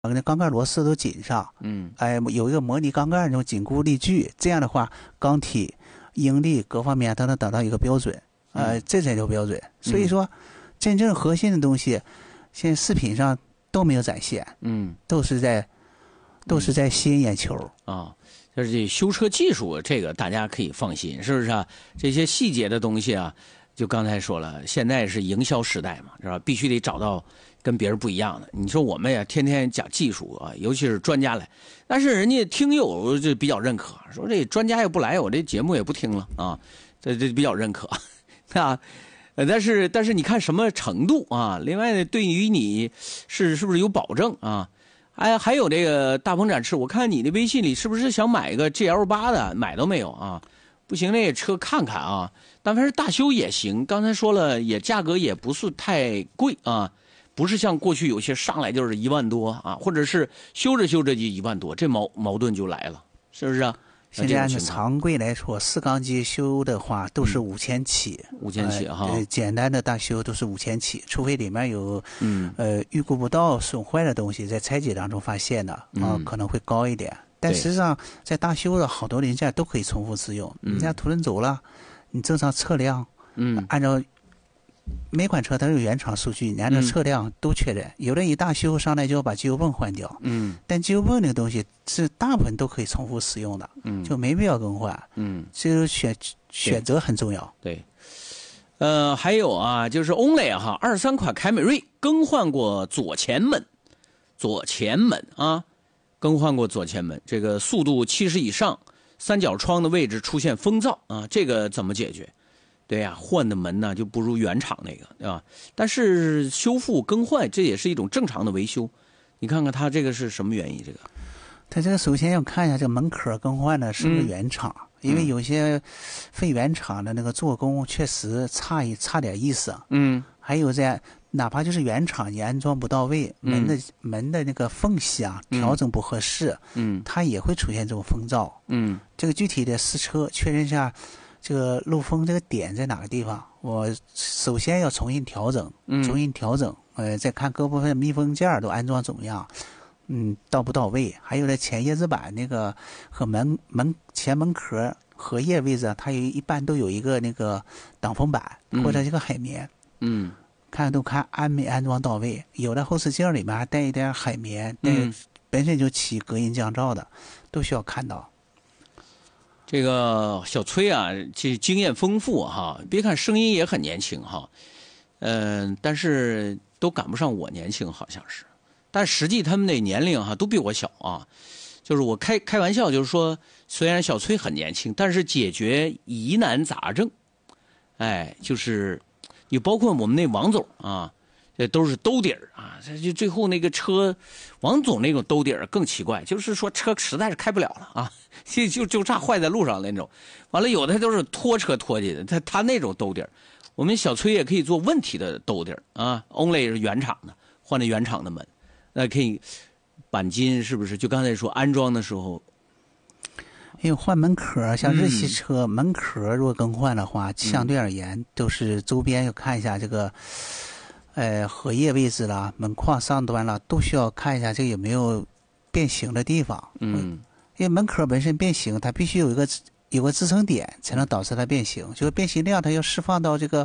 那钢盖螺丝都紧上，有一个模拟钢盖那种紧固力矩，这样的话，钢体、应力各方面都能达到一个标准，这才叫标准。所以说，真正核心的东西，现在视频上都没有展现，都是在吸引眼球啊。就是这修车技术，这个大家可以放心，是不是啊？这些细节的东西啊，就刚才说了，现在是营销时代嘛，是吧？必须得找到跟别人不一样的。你说我们呀，天天讲技术啊，尤其是专家来，但是人家听友就比较认可，说这专家也不来，我这节目也不听了啊，这比较认可啊。但是你看什么程度啊？另外呢，对于你是不是有保证啊？还有这个大鹏展翅，我看你的微信里是不是想买个 GL8 的？买都没有啊？不行，那车看看啊，但凡是大修也行。刚才说了，也价格也不是太贵啊，不是像过去有些上来就是1万多啊，或者是修着修着就1万多，这矛盾就来了，是不是啊？ 现在按照常规来说，4缸机修的话都是5000起 ，5000起哈。 简单的大修都是5000起，除非里面有预估不到损坏的东西，在拆解当中发现的可能会高一点。但实际上，在大修的好多零件都可以重复使用。你像图轮轴了，你正常测量，按照每款车它有原厂数据，你按照测量都确认。有的一大修上来就要把机油泵换掉，但机油泵那个东西是大部分都可以重复使用的，就没必要更换。这个选择很重要。 对，还有啊，就是欧莱哈23款凯美瑞更换过左前门啊，更换过左前门，这个速度70以上，三角窗的位置出现风噪啊，这个怎么解决？对呀，换的门呢就不如原厂那个，对吧？但是修复更换这也是一种正常的维修。你看看它这个是什么原因？这个， 它这个首先要看一下这个门壳更换的是不是原厂，因为有些非原厂的那个做工确实差点意思。还有哪怕就是原厂你安装不到位，门的那个缝隙啊调整不合适，它也会出现这种风噪。这个具体的试车确认一下。这个漏风这个点在哪个地方？我首先要重新调整，再看各部分密封件都安装怎么样，到不到位？还有这前叶子板那个和前门壳荷叶位置，它一般都有一个那个挡风板或者一个海绵，看安没安装到位。有的后视镜里面还带一点海绵，本身就起隔音降噪的，都需要看到。 这个小崔啊，这经验丰富哈，别看声音也很年轻哈，但是都赶不上我年轻，好像是。但实际他们的年龄哈都比我小啊，就是我开玩笑，就是说虽然小崔很年轻，但是解决疑难杂症，就是你包括我们那王总啊，这都是兜底儿啊，就最后那个车，王总那种兜底儿更奇怪，就是说车实在是开不了了啊。就差坏在路上那种，完了有的都是拖车拖去的，他那种兜底儿，我们小崔也可以做问题的兜底儿啊 ，Only 是原厂的，换的原厂的门，那可以钣金是不是？就刚才说安装的时候， 因为换门壳，像日系车门壳如果更换的话，相对而言都是周边要看一下这个，荷叶位置啦、门框上端啦，都需要看一下这个有没有变形的地方。因为门壳本身变形，它必须有个支撑点，才能导致它变形。就是变形量，它要释放到这个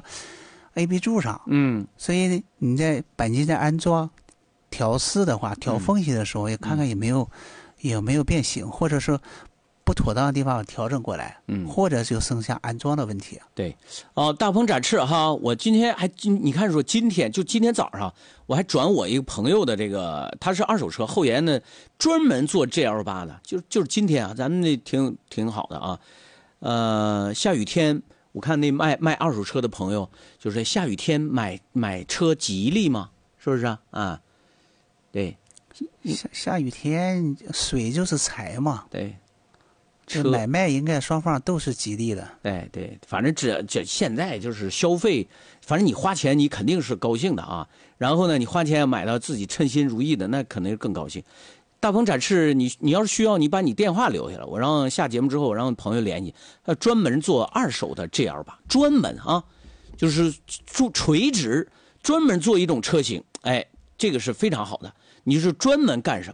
AB 柱上。所以你在钣金在安装、调试的话，调缝隙的时候，也看看有没有变形，或者是不妥当的地方调整过来，或者就剩下安装的问题。 对，大鹏展翅哈，我今天你看说今天早上，我还转我一个朋友的这个，他是二手车后沿的，专门做 GL8 的，就是今天啊，咱们那挺好的啊。下雨天，我看那卖二手车的朋友，就是下雨天买车吉利吗？是不是啊？对， 下雨天水就是财嘛。 对。 这买卖应该双方都是吉利的。 对，反正这现在就是消费，反正你花钱你肯定是高兴的啊。然后呢，你花钱买到自己称心如意的，那肯定更高兴。大鹏展翅，你要是需要，你把你电话留下来，我让下节目之后，我让朋友联系，他专门做二手的 GL8，专门啊，就是垂直专门做一种车型，这个是非常好的。 你是专门干什么？